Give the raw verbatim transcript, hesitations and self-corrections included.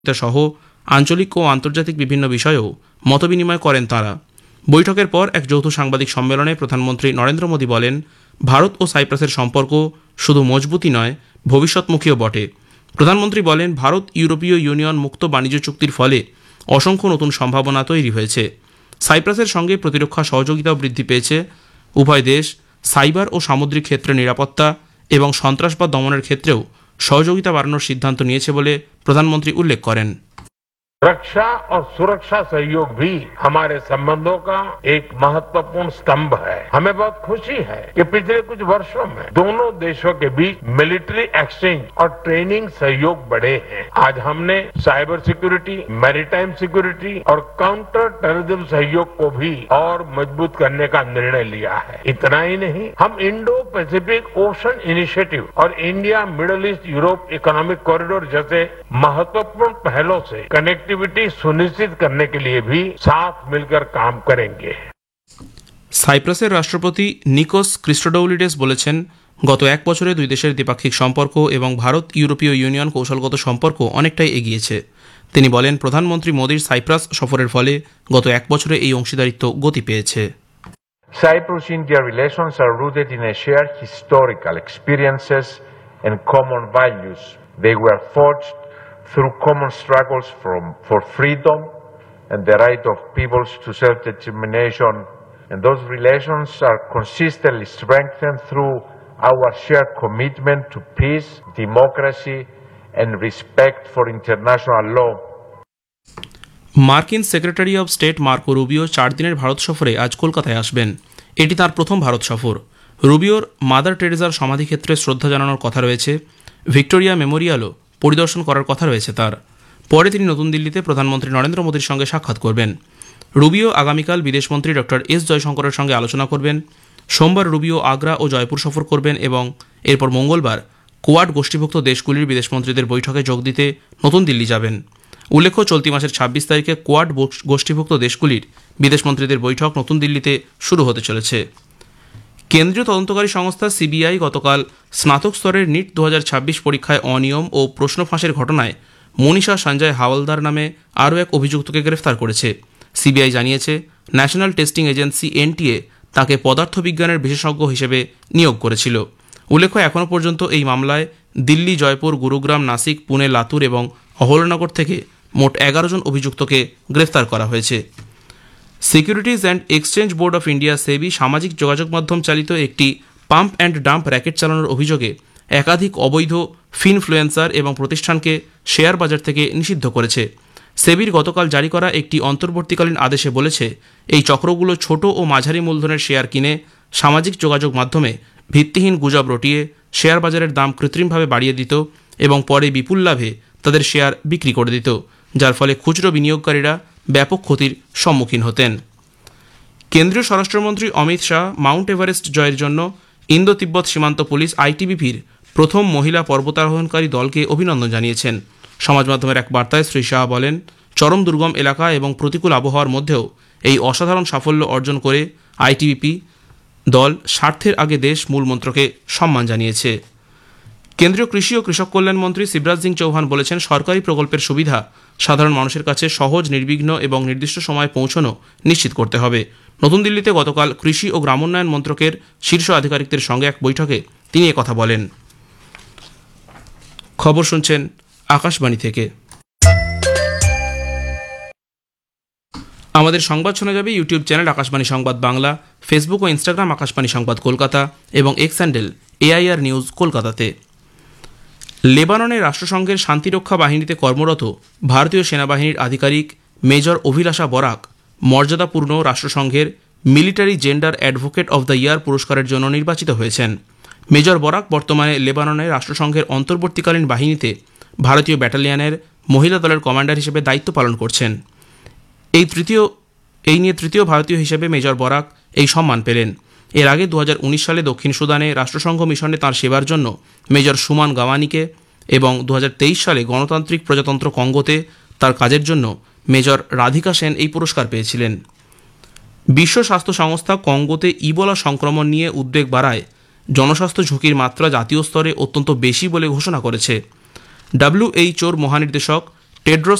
সহ আঞ্চলিক ও আন্তর্জাতিক বিভিন্ন বিষয়েও মতবিনিময় করেন তাঁরা। বৈঠকের পর এক যৌথ সাংবাদিক সম্মেলনে প্রধানমন্ত্রী নরেন্দ্র মোদী বলেন, ভারত ও সাইপ্রাসের সম্পর্ক শুধু মজবুতই নয়, ভবিষ্যৎমুখীও বটে। প্রধানমন্ত্রী বলেন, ভারত ইউরোপীয় ইউনিয়ন মুক্ত বাণিজ্য চুক্তির ফলে অসংখ্য নতুন সম্ভাবনা তৈরি হয়েছে। সাইপ্রাসের সঙ্গে প্রতিরক্ষা সহযোগিতাও বৃদ্ধি পেয়েছে। উভয় দেশ সাইবার ও সামুদ্রিক ক্ষেত্রে নিরাপত্তা এবং সন্ত্রাসবাদ দমনের ক্ষেত্রেও সহযোগিতা বাড়ানোর সিদ্ধান্ত নিয়েছে বলে প্রধানমন্ত্রী উল্লেখ করেন। रक्षा और सुरक्षा सहयोग भी हमारे संबंधों का एक महत्वपूर्ण स्तंभ है। हमें बहुत खुशी है कि पिछले कुछ वर्षों में दोनों देशों के बीच मिलिट्री एक्सचेंज और ट्रेनिंग सहयोग बढ़े हैं। आज हमने साइबर सिक्योरिटी, मैरीटाइम सिक्योरिटी और काउंटर टेररिज्म सहयोग को भी और मजबूत करने का निर्णय लिया है। इतना ही नहीं, हम इंडो पैसिफिक ओशन इनिशिएटिव और India middle east Europe economic corridor जैसे महत्वपूर्ण पहलों से कनेक्ट सुनिश्चित करने के लिए भी साथ मिलकर काम करेंगे। সাইপ্রাসের রাষ্ট্রপতি নিকোস ক্রিস্টোডৌলিডেস বলেছেন, গত এক বছরে দুই দেশের দ্বিপাক্ষিক সম্পর্ক এবং ভারত ইউরোপীয় ইউনিয়ন কৌশলগত সম্পর্ক অনেকটাই এগিয়েছে। তিনি বলেন, প্রধানমন্ত্রী মোদীর সাইপ্রাস সফরের ফলে গত এক বছরে এই অংশীদারিত্ব গতি পেয়েছে। Cyprus-India relations are rooted in a shared historical experiences and common values. They were forged through common struggles from, for freedom and the right of peoples to self-determination. And those relations are consistently strengthened through our shared commitment to peace, democracy, and respect for international law. মার্কিন secretary of state Marco Rubio চার দিনের ভারত সফরে আজ কলকাতায় আসবেন। এটি তার প্রথম ভারত সফর। রুবিওর মাদার টেরেজার সমাধিক্ষেত্রে শ্রদ্ধা জানানোর কথা রয়েছে। ভিক্টোরিয়া মেমোরিয়ালও পরিদর্শন করার কথা রয়েছে তার। পরে তিনি নতুন দিল্লিতে প্রধানমন্ত্রী নরেন্দ্র মোদীর সঙ্গে সাক্ষাৎ করবেন। রুবিও আগামীকাল বিদেশমন্ত্রী ডক্টর এস জয়শঙ্করের সঙ্গে আলোচনা করবেন। সোমবার রুবিও আগ্রা ও জয়পুর সফর করবেন এবং এরপর মঙ্গলবার কোয়াড গোষ্ঠীভুক্ত দেশগুলির বিদেশমন্ত্রীদের বৈঠকে যোগ দিতে নতুন দিল্লি যাবেন। উল্লেখ্য, চলতি মাসের ছাব্বিশ তারিখে কোয়াড গোষ্ঠীভুক্ত দেশগুলির বিদেশমন্ত্রীদের বৈঠক নতুন দিল্লিতে শুরু হতে চলেছে। কেন্দ্রীয় তদন্তকারী সংস্থা সিবিআই গতকাল স্নাতক স্তরের নিট দু হাজার ছাব্বিশ পরীক্ষায় অনিয়ম ও প্রশ্ন ফাঁসের ঘটনায় মনীষা সঞ্জয় হাওলদার নামে আরও এক অভিযুক্তকে গ্রেফতার করেছে। সিবিআই জানিয়েছে, ন্যাশনাল টেস্টিং এজেন্সি এনটিএ তাকে পদার্থবিজ্ঞানের বিশেষজ্ঞ হিসেবে নিয়োগ করেছিল। উল্লেখ্য, এখনও পর্যন্ত এই মামলায় দিল্লি, জয়পুর, গুরুগ্রাম, নাসিক, পুনে, লাতুর এবং অহল্যানগর থেকে মোট এগারো জন অভিযুক্তকে গ্রেফতার করা হয়েছে। Securities and exchange board of India সেবি সামাজিক যোগাযোগ মাধ্যম চালিত একটি পাম্প অ্যান্ড ডাম্প র্যাকেট চালানোর অভিযোগে একাধিক অবৈধ ফিনফ্লুয়েন্সার এবং প্রতিষ্ঠানকে শেয়ার বাজার থেকে নিষিদ্ধ করেছে। সেবির গতকাল জারি করা একটি অন্তর্বর্তীকালীন আদেশে বলেছে, এই চক্রগুলো ছোট ও মাঝারি মূলধনের শেয়ার কিনে সামাজিক যোগাযোগ মাধ্যমে ভিত্তিহীন গুজব রটিয়ে শেয়ার বাজারের দাম কৃত্রিমভাবে বাড়িয়ে দিত এবং পরে বিপুল লাভে তাদের শেয়ার বিক্রি করে দিত, যার ফলে খুচরো বিনিয়োগকারীরা ব্যাপক ক্ষতির সম্মুখীন হতেন। কেন্দ্রীয় স্বরাষ্ট্রমন্ত্রী অমিত শাহ মাউন্ট এভারেস্ট জয়ের জন্য ইন্দো তিব্বত সীমান্ত পুলিশ আইটিবিপির প্রথম মহিলা পর্বতারোহণকারী দলকে অভিনন্দন জানিয়েছেন। সমাজ মাধ্যমের এক বার্তায় শ্রী শাহ বলেন, চরম দুর্গম এলাকা এবং প্রতিকূল আবহাওয়ার মধ্যেও এই অসাধারণ সাফল্য অর্জন করে আইটিবিপি দল স্বার্থের আগে দেশ মূলমন্ত্রকে সম্মান জানিয়েছে। কেন্দ্রীয় কৃষি ও কৃষক কল্যাণ মন্ত্রী শিবরাজ সিং চৌহান বলেছেন, সরকারি প্রকল্পের সুবিধা সাধারণ মানুষের কাছে সহজ, নির্বিঘ্ন এবং নির্দিষ্ট সময়ে পৌঁছানো নিশ্চিত করতে হবে। নতুন দিল্লিতে গতকাল কৃষি ও গ্রামোন্নয়ন মন্ত্রকের শীর্ষ আধিকারিকদের সঙ্গে এক বৈঠকে তিনি একথা বলেন। খবর শুনছেন আকাশবাণী থেকে। আমাদের সংবাদ শোনা যাবে ইউটিউব চ্যানেল আকাশবাণী সংবাদ বাংলা, ফেসবুক ও ইনস্টাগ্রাম আকাশবাণী সংবাদ কলকাতা এবং এক্স হ্যান্ডেল এআইআর নিউজ কলকাতাতে। লেবাননের রাষ্ট্রসংঘের শান্তিরক্ষা বাহিনীতে কর্মরত ভারতীয় সেনাবাহিনীর আধিকারিক মেজর অভিলাষা বরাক মর্যাদাপূর্ণ রাষ্ট্রসংঘের military gender advocate of the year পুরস্কারের জন্য নির্বাচিত হয়েছেন। মেজর বরাক বর্তমানে লেবাননের রাষ্ট্রসংঘের অন্তর্বর্তীকালীন বাহিনীতে ভারতীয় ব্যাটালিয়নের মহিলা দলের কমান্ডার হিসেবে দায়িত্ব পালন করছেন। এই তৃতীয় এই নিয়ে তৃতীয় ভারতীয় হিসেবে মেজর বরাক এই সম্মান পেলেন। এর আগে দু হাজার উনিশ সালে দক্ষিণ সুদানে রাষ্ট্রসংঘ মিশনে তাঁর সেবার জন্য মেজর সুমান গাওয়ানিকে এবং দু হাজার তেইশ সালে গণতান্ত্রিক প্রজাতন্ত্র কঙ্গোতে তার কাজের জন্য মেজর রাধিকা সেন এই পুরস্কার পেয়েছিলেন। বিশ্ব স্বাস্থ্য সংস্থা কঙ্গোতে ইবোলা সংক্রমণ নিয়ে উদ্বেগ বাড়ায় জনস্বাস্থ্য ঝুঁকির মাত্রা জাতীয় স্তরে অত্যন্ত বেশি বলে ঘোষণা করেছে। ডব্লিউএইচওর মহানির্দেশক টেড্রোস